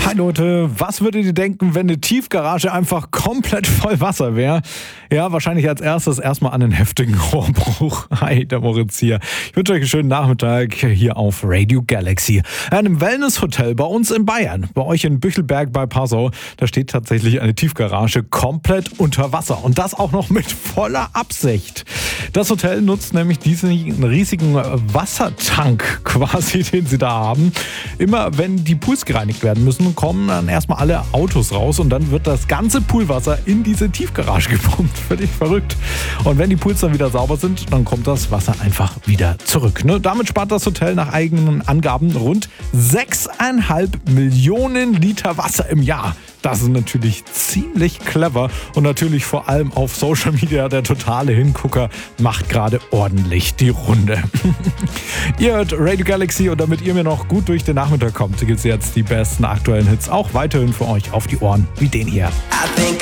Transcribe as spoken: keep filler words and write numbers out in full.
Hi Leute, was würdet ihr denken, wenn eine Tiefgarage einfach komplett voll Wasser wäre? Ja, wahrscheinlich als erstes erstmal an einen heftigen Rohrbruch. Hi, der Moritz hier. Ich wünsche euch einen schönen Nachmittag hier auf Radio Galaxy. In einem Wellnesshotel bei uns in Bayern, bei euch in Büchelberg bei Passau, da steht tatsächlich eine Tiefgarage komplett unter Wasser. Und das auch noch mit voller Absicht. Das Hotel nutzt nämlich diesen riesigen Wassertank quasi, den sie da haben. Immer wenn die Pools gereinigt werden müssen, kommen dann erstmal alle Autos raus und dann wird das ganze Poolwasser in diese Tiefgarage gepumpt. Völlig verrückt. Und wenn die Pools dann wieder sauber sind, dann kommt das Wasser einfach wieder zurück. Ne? Damit spart das Hotel nach eigenen Angaben rund sechseinhalb Millionen Liter Wasser im Jahr. Das ist natürlich ziemlich clever und natürlich vor allem auf Social Media der totale Hingucker macht gerade ordentlich die Runde. Ihr hört Radio Galaxy und damit ihr mir noch gut durch den Nachmittag kommt, gibt es jetzt die besten aktuellen Hits auch weiterhin für euch auf die Ohren wie den hier.